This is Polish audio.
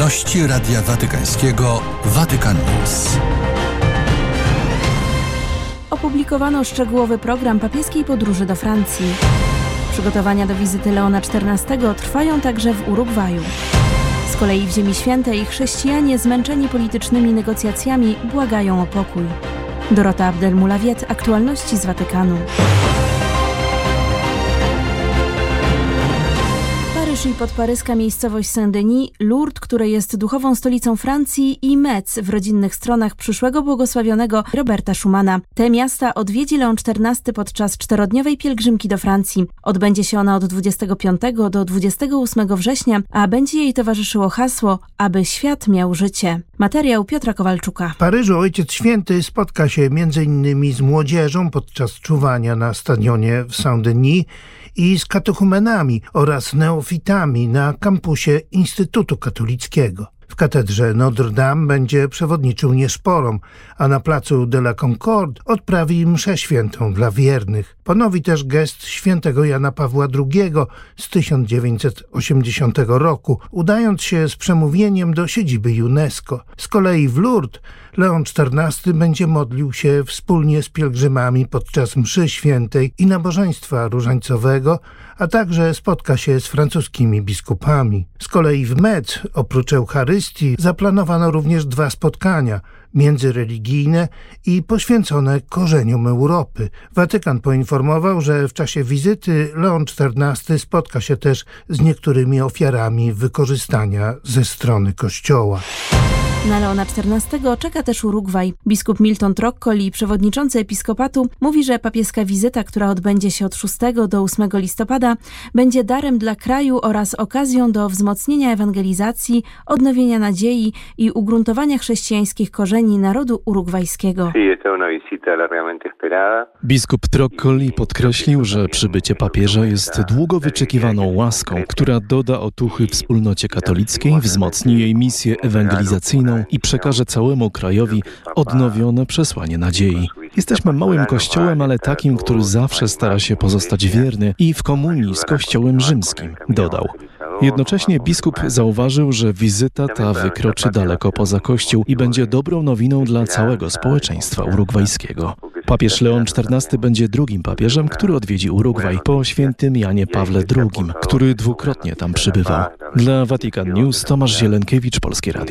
Aktualności Radia Watykańskiego Vatican News. Opublikowano szczegółowy program papieskiej podróży do Francji. Przygotowania do wizyty Leona XIV trwają także w Urugwaju. Z kolei w Ziemi Świętej chrześcijanie zmęczeni politycznymi negocjacjami błagają o pokój. Dorota Abdel-Mulawiet, aktualności z Watykanu. Paryż i podparyska miejscowość Saint-Denis, Lourdes, które jest duchową stolicą Francji, i Metz w rodzinnych stronach przyszłego błogosławionego Roberta Schumana. Te miasta odwiedzi Leon XIV podczas 4-dniowej pielgrzymki do Francji. Odbędzie się ona od 25 do 28 września, a będzie jej towarzyszyło hasło „Aby świat miał życie”. Materiał Piotra Kowalczuka. W Paryżu Ojciec Święty spotka się m.in. z młodzieżą podczas czuwania na stadionie w Saint-Denis i z katechumenami oraz neofitami na kampusie Instytutu Katolickiego. W katedrze Notre Dame będzie przewodniczył nieszporom, a na placu de la Concorde odprawi mszę świętą dla wiernych. Ponowi też gest świętego Jana Pawła II z 1980 roku, udając się z przemówieniem do siedziby UNESCO. Z kolei w Lourdes Leon XIV będzie modlił się wspólnie z pielgrzymami podczas mszy świętej i nabożeństwa różańcowego, a także spotka się z francuskimi biskupami. Z kolei w Metz oprócz Eucharystii zaplanowano również 2 spotkania międzyreligijne i poświęcone korzeniom Europy. Watykan poinformował, że w czasie wizyty Leon XIV spotka się też z niektórymi ofiarami wykorzystania ze strony Kościoła. Na Leona XIV czeka też Urugwaj. Biskup Milton Troccoli, przewodniczący episkopatu, mówi, że papieska wizyta, która odbędzie się od 6 do 8 listopada, będzie darem dla kraju oraz okazją do wzmocnienia ewangelizacji, odnowienia nadziei i ugruntowania chrześcijańskich korzeni narodu urugwajskiego. Biskup Troccoli podkreślił, że przybycie papieża jest długo wyczekiwaną łaską, która doda otuchy wspólnocie katolickiej, wzmocni jej misję ewangelizacyjną i przekaże całemu krajowi odnowione przesłanie nadziei. Jesteśmy małym kościołem, ale takim, który zawsze stara się pozostać wierny i w komunii z Kościołem Rzymskim, dodał. Jednocześnie biskup zauważył, że wizyta ta wykroczy daleko poza Kościół i będzie dobrą nowiną dla całego społeczeństwa urugwajskiego. Papież Leon XIV będzie drugim papieżem, który odwiedzi Urugwaj po świętym Janie Pawle II, który dwukrotnie tam przybywał. Dla Vatican News Tomasz Zielenkiewicz, Polskie Radio.